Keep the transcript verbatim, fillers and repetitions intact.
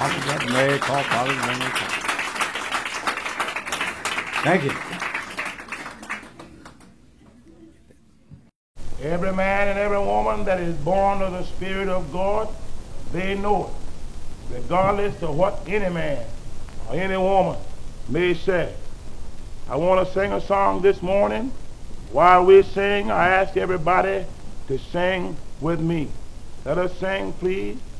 May call Father when they come. Thank you. Every man and every woman that is born of the Spirit of God, they know it, regardless of what any man or any woman may say. I want to sing a song this morning. While we sing, I ask everybody to sing with me. Let us sing, please.